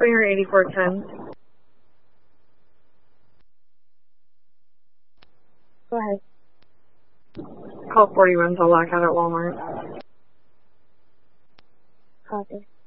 Springer 8410. Go ahead. Call 41's a lockout at Walmart. Copy.